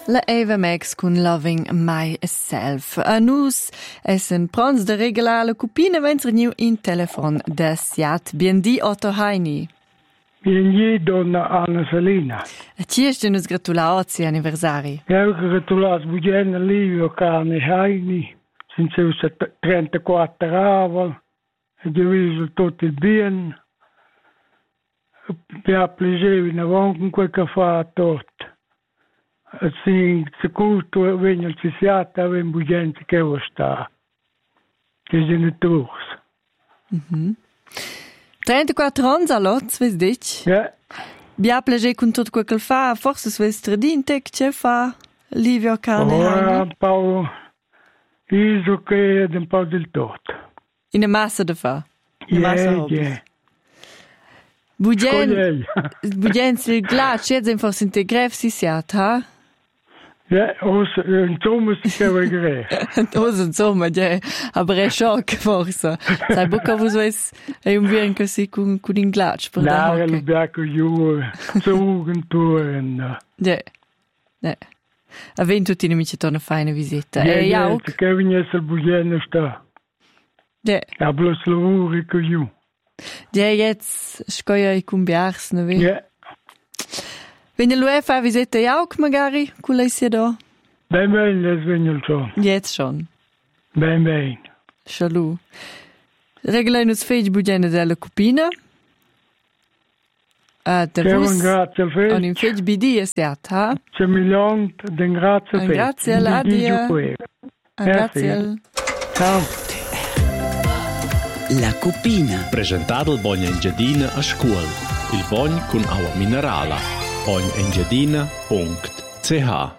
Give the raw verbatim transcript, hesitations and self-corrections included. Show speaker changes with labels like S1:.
S1: La Eva Max con Loving Myself. A nus essen prons de regalar la cupina vens reniu in telefon de Siat. Biendi Otto Heini.
S2: Biendi donna Anna Salina.
S1: A ci est nus gratula ozi anniversari.
S2: Eu gratulas Bugena Livio Carne Heini. Sin seu trentaquattro aval. E diviso tutto il bien. Mi ha piacere in avanti con quel che fa tutto. Assim, se culto venha ci siata, vem gente che vuoi sta. Che genitors.
S1: Mhm. trentaquattro anni all'otto, ves dic?
S2: Ja.
S1: Vi ha piacere con tutto quel che fa, forse ves tradinte che fa Livio Carne
S2: Ora un po' iso che è un po' del tutto.
S1: in una massa da fa. In
S2: Ja,
S1: massa hobby.
S2: ja.
S1: Bugen, bugen si glad, c'è in forse integref si siat, ha?
S2: Ja, os, insomma si che vuoi gre.
S1: Dos insomma, ja, aber è shock forse. Sai buca vos ves è un bien così con con in glad per da
S2: Nare lo
S1: hockey.
S2: biaco giù, zugen turen.
S1: Ja. Ja. A ven tutti i nemici torna fare una visita.
S2: Ja,
S1: E ja,
S2: ja,
S1: ook.
S2: che viene sul Bugena sta.
S1: Ja.
S2: Ja, bloß lavori che giù.
S1: Ja, jetzt scoia i cumbiars, ne ve.
S2: Ja.
S1: Wenn ihr lo fa visita ja auch magari, con lei sia da.
S2: Ben ben, das viene schon.
S1: Jetzt schon.
S2: Ben ben.
S1: Schalu. Regla in us fege bugena della cupina. Ah, der
S2: Che un
S1: Rus.
S2: grazie al
S1: On
S2: fest.
S1: in fege bidi è siat, ha?
S2: C'è milione den grazie
S1: Un
S2: fest.
S1: grazie alla
S2: Di
S1: Dio.
S2: giù.
S1: Ah,
S2: Merci.
S1: grazie. al-
S2: Ciao.
S3: La Cupina.
S4: Presentato il Bogna Engiadina a scuola. Il Bogn con acqua minerale. bogn engiadina punto c h